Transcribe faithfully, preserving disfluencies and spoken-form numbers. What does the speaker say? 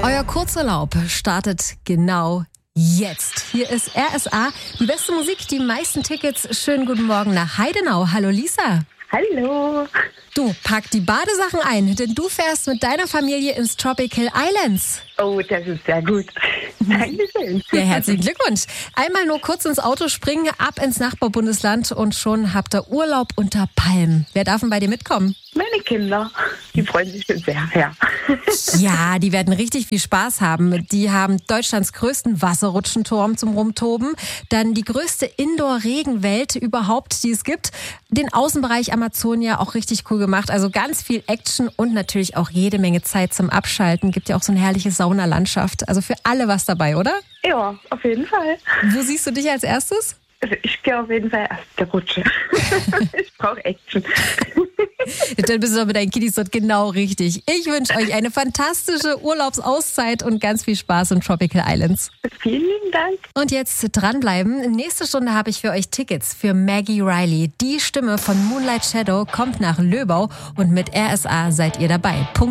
Euer Kurzurlaub startet genau jetzt. Hier ist R S A, die beste Musik, die meisten Tickets. Schönen guten Morgen nach Heidenau. Hallo Lisa. Hallo. Du, pack die Badesachen ein, denn du fährst mit deiner Familie ins Tropical Islands. Oh, das ist sehr gut. Dankeschön. Ja, herzlichen Glückwunsch. Einmal nur kurz ins Auto springen, ab ins Nachbarbundesland und schon habt ihr Urlaub unter Palmen. Wer darf denn bei dir mitkommen? Meine Kinder, die freuen sich schon sehr, ja. Ja, die werden richtig viel Spaß haben. Die haben Deutschlands größten Wasserrutschenturm zum Rumtoben, dann die größte Indoor-Regenwelt überhaupt, die es gibt, den Außenbereich Amazonia auch richtig cool gemacht, also ganz viel Action und natürlich auch jede Menge Zeit zum Abschalten. Gibt ja auch so eine herrliche Saunalandschaft, also für alle was dabei, oder? Ja, auf jeden Fall. Wo siehst du dich als erstes? Also ich gehe auf jeden Fall erst der Rutsche. Ich brauche Action. Dann bist du doch mit deinen Kiddies dort genau richtig. Ich wünsche euch eine fantastische Urlaubsauszeit und ganz viel Spaß in Tropical Islands. Vielen lieben Dank. Und jetzt dranbleiben. Nächste Stunde habe ich für euch Tickets für Maggie Riley. Die Stimme von Moonlight Shadow kommt nach Löbau und mit R S A seid ihr dabei. Punkt